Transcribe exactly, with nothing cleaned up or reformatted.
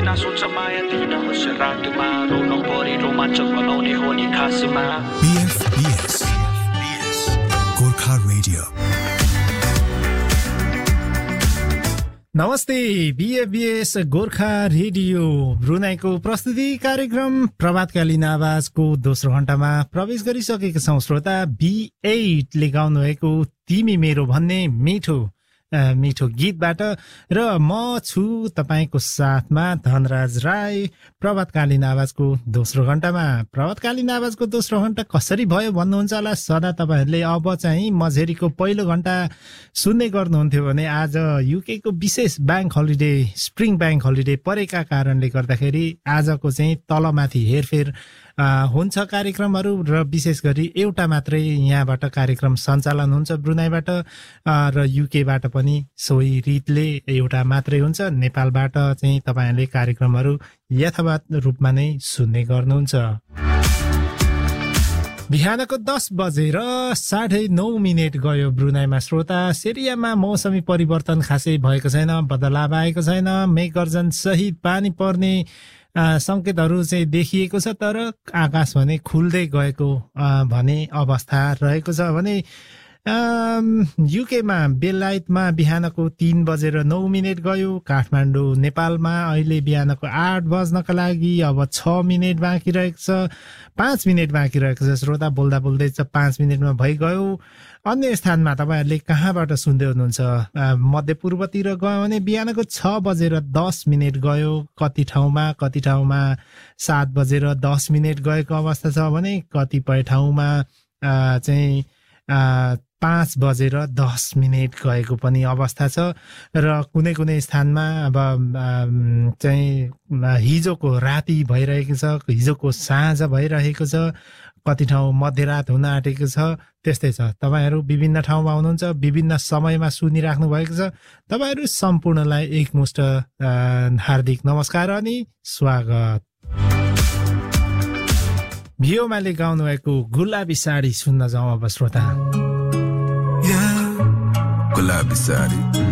बिना सोच माया दिन होस् रातमा रोनु परे रोमाञ्चक बनाउने हो नि खासमा B F B S Gorkha radio नमस्ते B F B S Gorkha radio ब्रुनाईको प्रस्तुति कार्यक्रम प्रभातकालीन आवाजको दोस्रो घण्टामा प्रवेश गरिसकेका छौं श्रोता B आठ ले गाउनु भएको तिमी मेरो भन्ने मिठो मिठो गीतबाट र म छु तपाईको साथमा धनराज राई प्रभातकालीन आवाजको दोस्रो घण्टामा प्रभातकालीन आवाजको दोस्रो घण्टा कसरी भयो भन्नुहुन्छ होला सदा तपाईहरुले अब चाहिँ मझेरीको पहिलो घण्टा सुन्ने गर्नुहुन्थ्यो भने आज युके को विशेष bank holiday spring bank holiday परेका कारणले गर्दाखेरि आजको चाहिँ तलमाथि हेरफेर हुन्छ कार्यक्रमहरु र विशेष गरी एउटा मात्रै यहाँबाट कार्यक्रम सञ्चालन हुन्छ ब्रुनाईबाट र युके बाट पनि सोही रीतले एउटा मात्रै हुन्छ नेपालबाट चाहिँ तपाईहरुले कार्यक्रमहरु यथावत रूपमा नै सुन्ने गर्नुहुन्छ बिहानको दस बजेर साढे नौ मिनेट गयो ब्रुनाईमा श्रोता सिरियामा मौसमी परिवर्तन खासै भएको छैन बदलाव आएको छैन मेघगर्जन सहित पानी पर्ने संकेतहरु चाहिँ देखिएको छ तर आकाश भने खुल्दै गएको भने अवस्था रहेको छ भने युके मा बेलायतमा बिहानको तीन बजेर नौ मिनेट गयो काठमाडौँ नेपालमा अहिले बिहानको आठ बज्नका लागि अब छ मिनेट बाँकी रहेको छ पाँच मिनेट बाँकी रहेको छ श्रोता बोल्दा बोल्दै चाहिँ पाँच मिनेटमा भइगयो अन्य स्थानमा तपाईहरुले कहाँबाट सुन्दै हुनुहुन्छ मध्यपूर्वतिर गयो भने बिहानको छ बजेर दस मिनेट गयो कति ठाउँमा कति ठाउँमा सात बजेर दस मिनेट गएको अवस्था छ भने कतिपय ठाउँमा चाहिँ पाँच बजेर दस मिनेट गएको पनि अवस्था छ र कुनै कुनै स्थानमा अब चाहिँ हिजोको राति भइरहेको छ हिजोको साँझ भइरहेको छ कति ठाउँ मध्यरात हुन आँटेको छ त्यस्तै छ तपाईहरु विभिन्न ठाउँमा हुनुहुन्छ विभिन्न समयमा सुनिराख्नु भएको छ तपाईहरु सम्पूर्णलाई एकमुष्ट हार्दिक नमस्कार अनि स्वागत भियोमाले गाउनु भएको गुलाबी साडी सुन्न जाउँ अब श्रोता गुलाबी साडी